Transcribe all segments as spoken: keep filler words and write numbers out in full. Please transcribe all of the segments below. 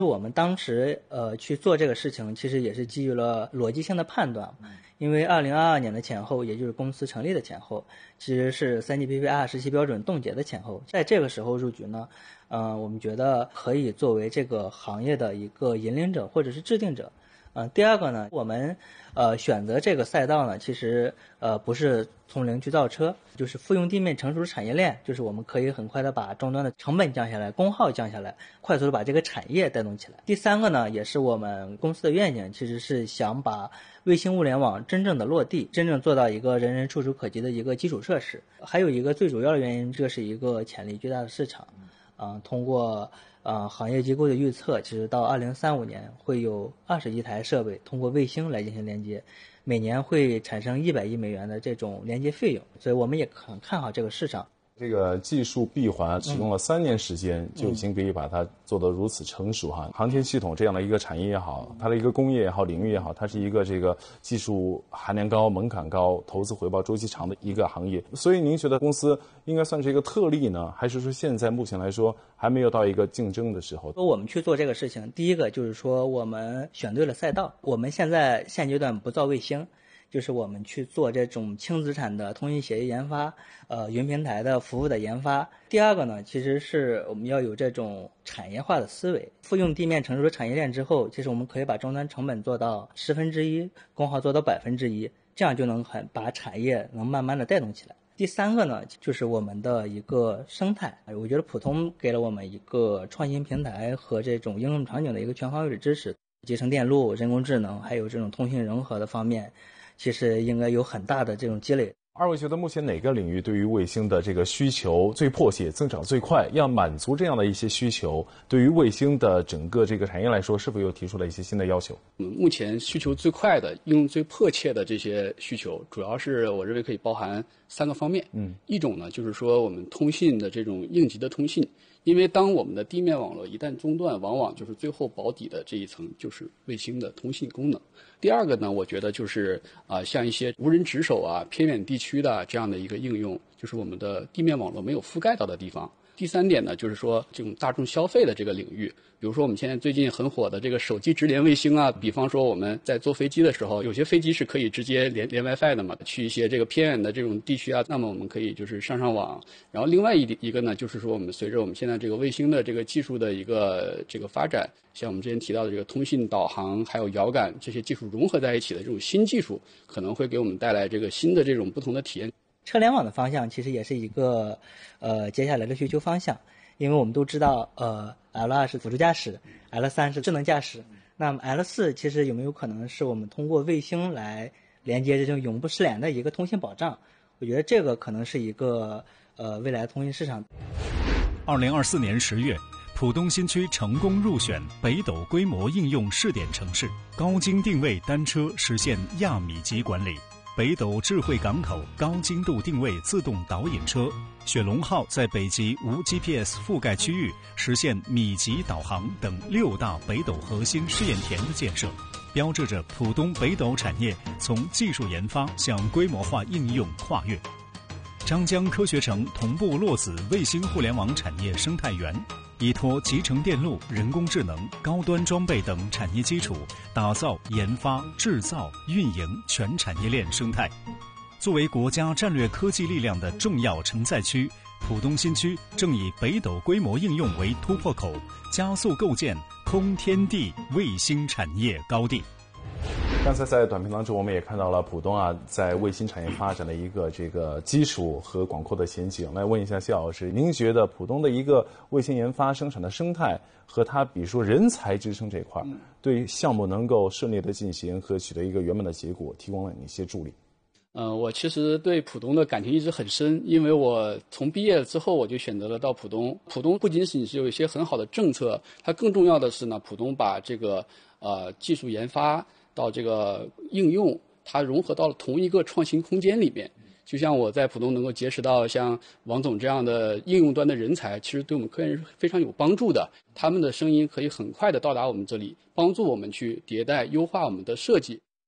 我们当时呃去做这个事情，其实也是基于了逻辑性的判断，因为二零二二年的前后，也就是公司成立的前后，其实是 三 G P P R 时期标准冻结的前后，在这个时候入局呢，呃，我们觉得可以作为这个行业的一个引领者或者是制定者。呃，第二个呢，我们呃选择这个赛道呢，其实呃不是从零去造车，就是复用地面成熟的产业链，就是我们可以很快的把终端的成本降下来，功耗降下来，快速的把这个产业带动起来。第三个呢，也是我们公司的愿景，其实是想把卫星物联网真正的落地，真正做到一个人人触手可及的一个基础设施。还有一个最主要的原因，这是一个潜力巨大的市场。啊、呃，通过呃行业机构的预测，其实到二零三五年会有二十亿台设备通过卫星来进行连接，每年会产生一百亿美元的这种连接费用，所以我们也很看好这个市场。 这个技术闭环使用了三年时间，就已经可以把它做得如此成熟哈。航天系统这样的一个产业也好，它的一个工业也好，领域也好，它是一个这个技术含量高、门槛高、投资回报周期长的一个行业。所以您觉得公司应该算是一个特例呢，还是说现在目前来说还没有到一个竞争的时候？ 我们去做这个事情，第一个就是说我们选对了赛道，我们现在现阶段不造卫星。就是我们去做这种轻资产的通信协议研发，呃，云平台的服务的研发。第二个呢，其实是我们要有这种产业化的思维，复用地面成熟的产业链之后，其实我们可以把终端成本做到十分之一，功耗做到百分之一，这样就能很把产业能慢慢的带动起来。第三个呢，就是我们的一个生态，我觉得普通给了我们一个创新平台和这种应用场景的一个全方位的支持，集成电路、人工智能，还有这种通信融合的方面。其实应该有很大的这种积累。 二位觉得目前哪个领域对于卫星的这个需求最迫切、增长最快？要满足这样的一些需求，对于卫星的整个这个产业来说，是否又提出了一些新的要求？ 嗯，目前需求最快的、应用最迫切的这些需求，主要是我认为可以包含三个方面。嗯，一种呢，就是说我们通信的这种应急的通信。因为当我们的地面网络一旦中断，往往就是最后保底的这一层就是卫星的通信功能。第二个呢，我觉得就是啊、呃，像一些无人值守啊、偏远地区的这样的一个应用，就是我们的地面网络没有覆盖到的地方。第三点呢，就是说这种大众消费的这个领域，比如说我们现在最近很火的这个手机直连卫星啊，比方说我们在坐飞机的时候，有些飞机是可以直接连连 WiFi 的嘛，去一些这个偏远的这种地区啊，那么我们可以就是上上网。然后另外一一个呢，就是说我们随着我们现在这个卫星的这个技术的一个这个发展，像我们之前提到的这个通信导航还有遥感这些技术融合在一起的这种新技术，可能会给我们带来这个新的这种不同的体验。 车联网的方向其实也是一个呃接下来的需求方向，因为我们都知道呃 L 二是辅助驾驶 ，L 三是智能驾驶，那么 L 四其实有没有可能是我们通过卫星来连接这种永不失联的一个通信保障？我觉得这个可能是一个呃未来通信市场。 二零二四年十月，浦东新区成功入选北斗规模应用试点城市，高精定位单车实现亚米级管理。北斗智慧港口高精度定位自动导引车，雪龙号在北极无 G P S 覆盖区域实现米级导航等六大北斗核心试验田的建设，标志着浦东北斗产业从技术研发向规模化应用跨越。张江科学城同步落子卫星互联网产业生态园，依托集成电路、人工智能、高端装备等产业基础，打造研发、制造、运营全产业链生态。作为国家战略科技力量的重要承载区，浦东新区正以北斗规模应用为突破口，加速构建空天地卫星产业高地。 刚才在短片当中，我们也看到了浦东啊，在卫星产业发展的一个这个基础和广阔的前景。来问一下谢老师，您觉得浦东的一个卫星研发生产的生态和它，比如说人才支撑这块，对项目能够顺利的进行和取得一个圆满的结果，提供了哪些助力？ 呃，我其实对浦东的感情一直很深，因为我从毕业之后我就选择了到浦东。浦东不仅仅是有一些很好的政策，它更重要的是呢，浦东把这个呃技术研发到这个应用，它融合到了同一个创新空间里面。就像我在浦东能够结识到像王总这样的应用端的人才，其实对我们科研是非常有帮助的。他们的声音可以很快的到达我们这里，帮助我们去迭代优化我们的设计。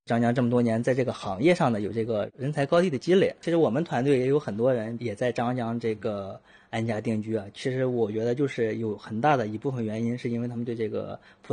张江这么多年在这个行业上呢有这个人才高地的积累，其实我们团队也有很多人也在张江这个安家定居啊。其实我觉得就是有很大的一部分原因是因为他们对这个